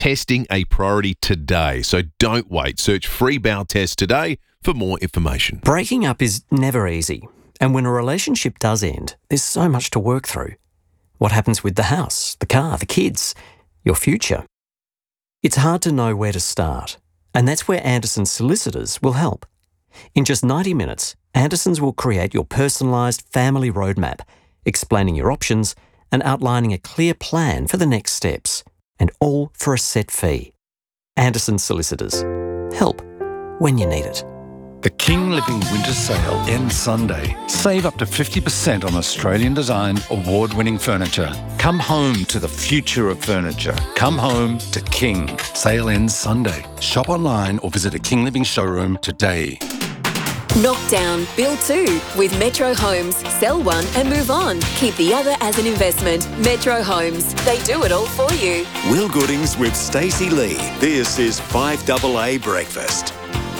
testing a priority today. So don't wait. Search free bowel test today for more information. Breaking up is never easy. And when a relationship does end, there's so much to work through. What happens with the house, the car, the kids, your future? It's hard to know where to start. And that's where Anderson Solicitors will help. In just 90 minutes, Andersons will create your personalised family roadmap, explaining your options and outlining a clear plan for the next steps, and all for a set fee. Anderson Solicitors. Help when you need it. The King Living Winter Sale ends Sunday. Save up to 50% on Australian-designed, award-winning furniture. Come home to the future of furniture. Come home to King. Sale ends Sunday. Shop online or visit a King Living showroom today. Knock down, build two with Metro Homes. Sell one and move on. Keep the other as an investment. Metro Homes. They do it all for you. Will Goodings with Stacey Lee. This is 5AA Breakfast.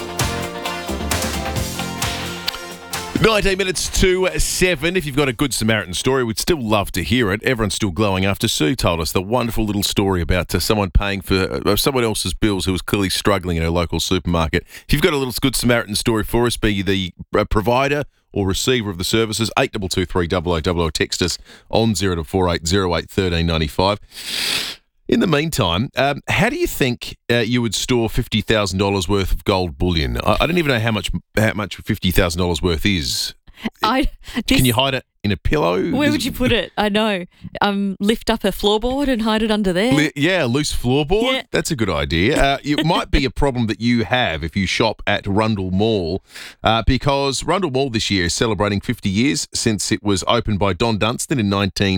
19 minutes to 7. If you've got a Good Samaritan story, we'd still love to hear it. Everyone's still glowing after Sue told us the wonderful little story about someone paying for someone else's bills who was clearly struggling in a local supermarket. If you've got a little Good Samaritan story for us, be you the provider or receiver of the services, 8223 text us on 0480 08 1395. In the meantime, how do you think you would store $50,000 worth of gold bullion? I don't even know how much $50,000 worth is. Can you hide it in a pillow? Where would you put it? I know. Lift up a floorboard and hide it under there. Yeah, loose floorboard. Yeah. That's a good idea. It might be a problem that you have if you shop at Rundle Mall, because Rundle Mall this year is celebrating 50 years since it was opened by Don Dunstan in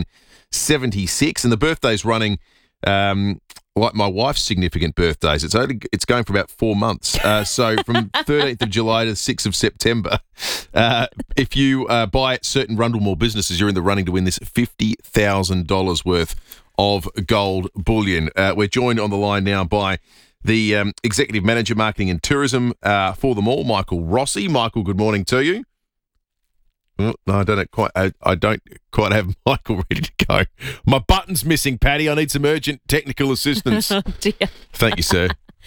1976, and the birthday's running like my wife's significant birthdays. It's going for about 4 months. So from 13th of July to 6th of September, if you buy at certain Rundle Mall businesses, you're in the running to win this $50,000 worth of gold bullion. We're joined on the line now by the Executive Manager, Marketing and Tourism for the mall, Michael Rossi. Michael, good morning to you. No, I don't quite have Michael ready to go. My button's missing, Patty. I need some urgent technical assistance. Oh, dear. Thank you, sir.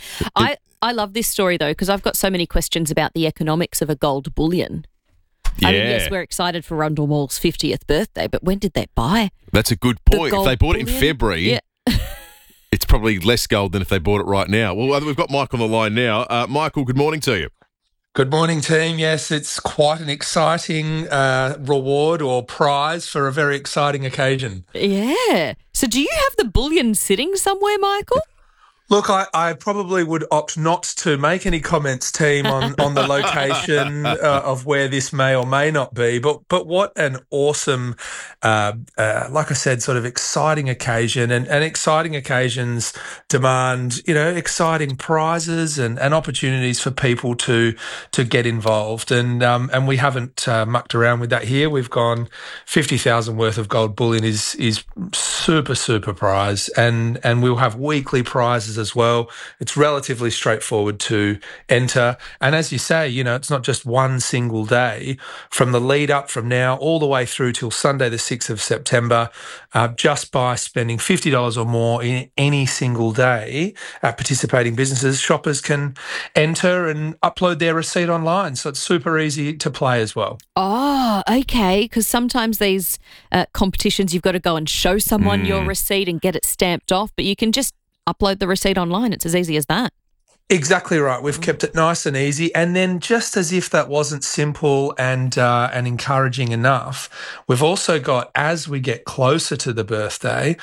I love this story, though, because I've got so many questions about the economics of a gold bullion. Yeah. I mean, yes, we're excited for Rundle Mall's 50th birthday, but when did they buy? That's a good point. If they bought it in February, yeah. It's probably less gold than if they bought it right now. Well, we've got Mike on the line now. Michael, good morning to you. Good morning, team. Yes, it's quite an exciting reward or prize for a very exciting occasion. Yeah. So do you have the bullion sitting somewhere, Michael? Look, I probably would opt not to make any comments, team, on the location of where this may or may not be. But what an awesome, like I said, sort of exciting occasion. And exciting occasions demand, exciting prizes and opportunities for people to get involved. And we haven't mucked around with that here. We've gone 50,000 worth of gold bullion is super, super prize. And we'll have weekly prizes as well. It's relatively straightforward to enter. And as you say, it's not just one single day. From the lead up from now all the way through till Sunday, the 6th of September, just by spending $50 or more in any single day at participating businesses, shoppers can enter and upload their receipt online. So it's super easy to play as well. Oh, okay. Because sometimes these competitions, you've got to go and show someone your receipt and get it stamped off, but you can just upload the receipt online. It's as easy as that. Exactly right. We've kept it nice and easy. And then just as if that wasn't simple and encouraging enough, we've also got, as we get closer to the birthday,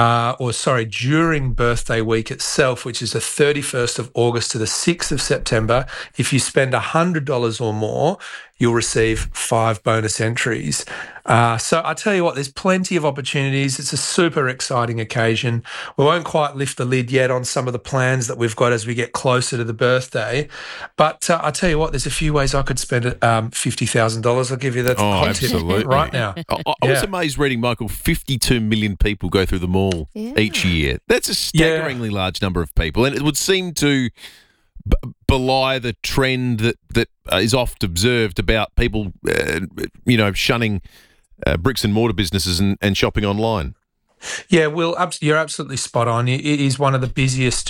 during birthday week itself, which is the 31st of August to the 6th of September, if you spend $100 or more, you'll receive 5 bonus entries. So I tell you what, there's plenty of opportunities. It's a super exciting occasion. We won't quite lift the lid yet on some of the plans that we've got as we get closer to the birthday. But I tell you what, there's a few ways I could spend $50,000. I'll give you that absolutely. Right now. I was amazed reading, Michael, 52 million people go through the mall each year. That's a staggeringly large number of people. And it would seem to belie the trend that is oft observed about people, shunning bricks and mortar businesses and shopping online. Yeah, Will, you're absolutely spot on. It is one of the busiest